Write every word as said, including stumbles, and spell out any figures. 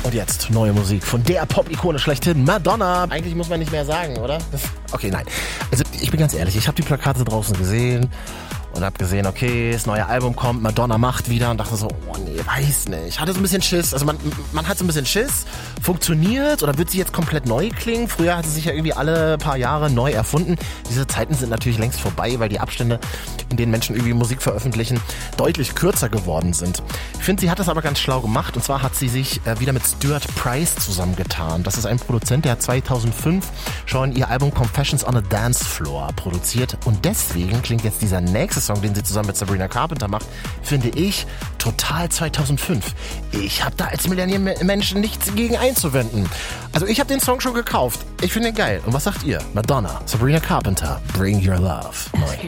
Und jetzt neue Musik von der Pop-Ikone schlechthin, Madonna. Eigentlich muss man nicht mehr sagen, oder? Okay, nein. Also ich bin ganz ehrlich, ich habe die Plakate draußen gesehen und habe gesehen, okay, das neue Album kommt, Madonna macht wieder und dachte so, oh nee, weiß nicht. Ich hatte so ein bisschen Schiss. Also man, man hat so ein bisschen Schiss. Funktioniert oder wird sie jetzt komplett neu klingen? Früher hat sie sich ja irgendwie alle paar Jahre neu erfunden. Diese Zeiten sind natürlich längst vorbei, weil die Abstände, in denen Menschen irgendwie Musik veröffentlichen, deutlich kürzer geworden sind. Ich finde, sie hat das aber ganz schlau gemacht. Und zwar hat sie sich äh, wieder mit Stuart Price zusammengetan. Das ist ein Produzent, der hat zweitausendfünf schon ihr Album Confessions on a Dance Floor produziert. Und deswegen klingt jetzt dieser nächste Song, den sie zusammen mit Sabrina Carpenter macht, finde ich total zweitausendfünf. Ich habe da als Millennium-Menschen nichts gegen einzuwenden. Also ich habe den Song schon gekauft. Ich finde ihn geil. Und was sagt ihr? Madonna, Sabrina Carpenter, Bring Your Love. Neu.